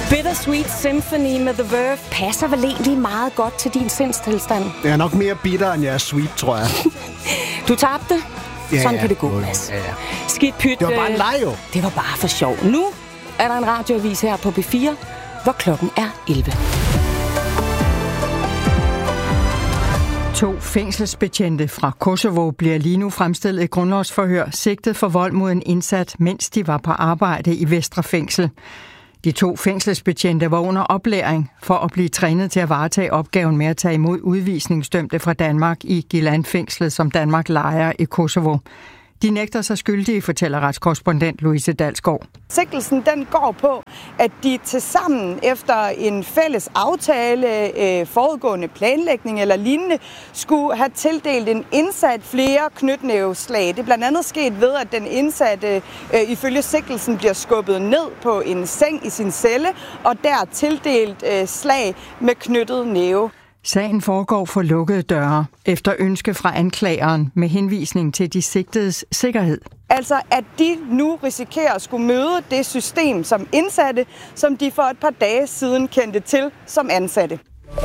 Bittersweet Symphony med The Verve passer vel egentlig meget godt til din sindstilstand. Jeg er nok mere bitter, end jeg er sweet, tror jeg. Du tabte. Ja, sådan kan det gå, Mads. Ja. Skidt pyt. Det var bare en leg, jo. Det var bare for sjov. Nu er der en radioavis her på B4, hvor klokken er 11. 2 fængselsbetjente fra Kosovo bliver lige nu fremstillet i grundlovsforhør, sigtet for vold mod en indsat, mens de var på arbejde i Vestre Fængsel. De 2 fængselsbetjente var under oplæring for at blive trænet til at varetage opgaven med at tage imod udvisningsdømte fra Danmark i Gilan-fængslet, som Danmark lejer i Kosovo. De nægter sig skyldige, fortæller retskorrespondent Louise Dalsgaard. Sigtelsen den går på, at de tilsammen efter en fælles aftale, forudgående planlægning eller lignende, skulle have tildelt en indsat flere knytnæveslag. Det er blandt andet sket ved, at den indsatte ifølge sigtelsen bliver skubbet ned på en seng i sin celle, og der tildelt slag med knyttet næve. Sagen foregår for lukkede døre, efter ønske fra anklageren med henvisning til de sigtedes sikkerhed. Altså, at de nu risikerer at skulle møde det system som indsatte, som de for et par dage siden kendte til som ansatte.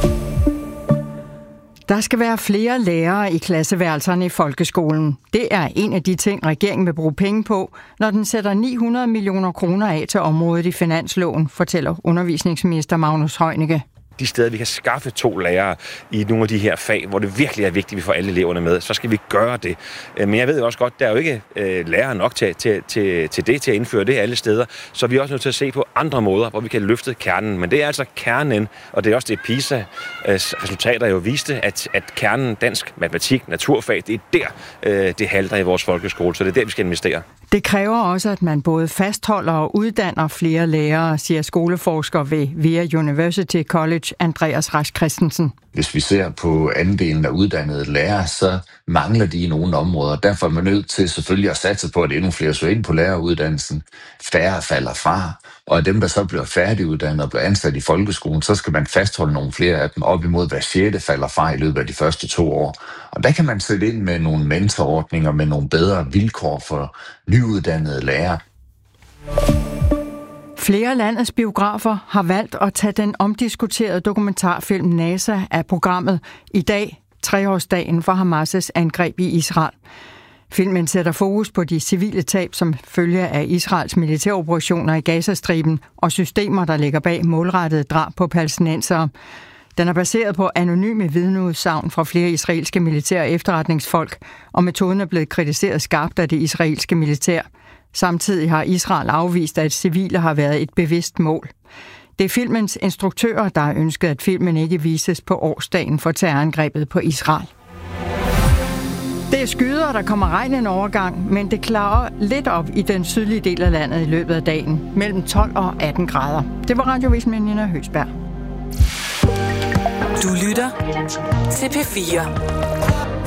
Der skal være flere lærere i klasseværelserne i folkeskolen. Det er en af de ting, regeringen vil bruge penge på, når den sætter 900 millioner kroner af til området i finansloven, fortæller undervisningsminister Magnus Heunicke. De steder, vi kan skaffe 2 lærere i nogle af de her fag, hvor det virkelig er vigtigt, at vi får alle eleverne med, så skal vi gøre det. Men jeg ved også godt, der er jo ikke lærere nok til at indføre det alle steder, så vi er også nødt til at se på andre måder, hvor vi kan løfte kernen. Men det er altså kernen, og det er også det PISA-resultater jo viste, at kernen, dansk, matematik, naturfag, det er der, det halter i vores folkeskole, så det er der, vi skal investere. Det kræver også, at man både fastholder og uddanner flere lærere, siger skoleforsker ved VIA University College, Andreas Rasch Christensen. Hvis vi ser på andelen af uddannede lærere, så mangler de i nogle områder. Derfor er man nødt til selvfølgelig at satse på, at endnu flere søger ind på læreruddannelsen. Færre falder fra, og af dem, der så bliver færdiguddannet og bliver ansat i folkeskolen, så skal man fastholde nogle flere af dem. Op imod hver 6. falder fra i løbet af de første 2 år. Og der kan man sætte ind med nogle mentorordninger, med nogle bedre vilkår for nyuddannede lærere. Flere af landets biografer har valgt at tage den omdiskuterede dokumentarfilm NASA af programmet i dag, 3-årsdagen for Hamas' angreb i Israel. Filmen sætter fokus på de civile tab som følge af Israels militæroperationer i Gazastriben og systemer, der ligger bag målrettede drab på palæstinensere. Den er baseret på anonyme vidneudsagn fra flere israelske militære efterretningsfolk, og metoden er blevet kritiseret skarpt af det israelske militær. Samtidig har Israel afvist, at civile har været et bevidst mål. Det er filmens instruktører, der har ønsket, at filmen ikke vises på årsdagen for terrorangrebet på Israel. Det er skyder, der kommer regn en overgang, men det klarer lidt op i den sydlige del af landet i løbet af dagen, mellem 12 og 18 grader. Det var radioavisen med Nina Høsberg. Du lytter til P4.